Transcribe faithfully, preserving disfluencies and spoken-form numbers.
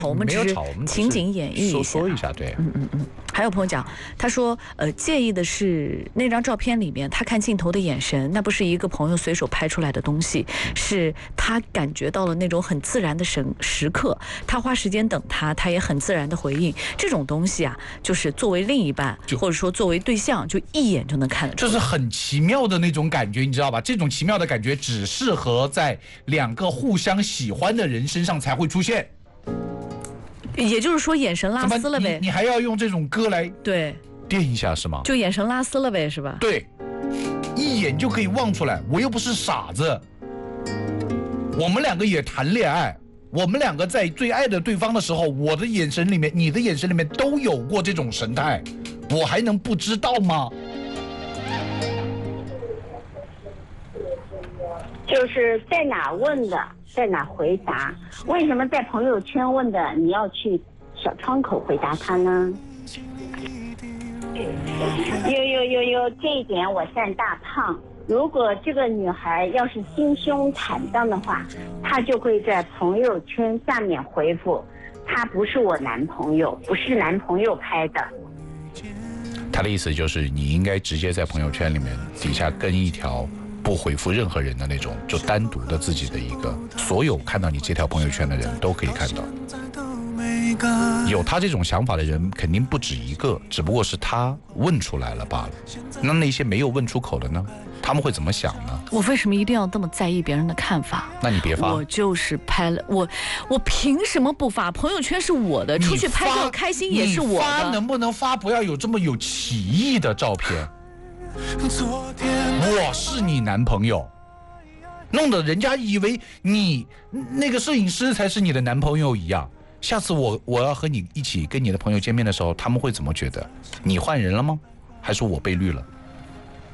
我们只是情景演绎一下， 说一下，对， 嗯嗯嗯。还有朋友讲，他说，呃，介意的是那张照片里面他看镜头的眼神，那不是一个朋友随手拍出来的东西，是他感觉到了那种很自然的时时刻，他花时间等他，他也很自然的回应。这种东西啊，就是作为另一半，或者说作为对象，就一眼就能看得出来， 这是很奇妙的那种感觉，你知道吧？这种奇妙的感觉只适合在两个互相喜欢的人身上才会出现。 也就是说，眼神拉丝了呗。 你, 你还要用这种歌来对垫一下是吗？ 就眼神拉丝了呗，是吧？ 对，一眼就可以望出来。我又不是傻子，我们两个也谈恋爱，我们两个在最爱的对方的时候，我的眼神里面，你的眼神里面都有过这种神态，我还能不知道吗？ 就是在哪问的，在哪回答。为什么在朋友圈问的，你要去小窗口回答他呢？有有有有，这一点我占大胖。如果这个女孩要是心胸坦荡的话，她就会在朋友圈下面回复：他不是我男朋友，不是男朋友拍的。 他的意思就是你应该直接在朋友圈里面底下跟一条不回复任何人的那种，就单独的自己的一个，所有看到你这条朋友圈的人都可以看到。有他这种想法的人肯定不止一个，只不过是他问出来了罢了。那那些没有问出口的呢？他们会怎么想呢？ 我为什么一定要这么在意别人的看法？ 那你别发。 我就是拍了，我我凭什么不发？朋友圈是我的，出去拍照开心也是我的。 你发能不能发？不要有这么有歧义的照片。我是你男朋友，弄得人家以为你那个摄影师才是你的男朋友一样。下次我我要和你一起跟你的朋友见面的时候，他们会怎么觉得？你换人了吗？还是我被绿了？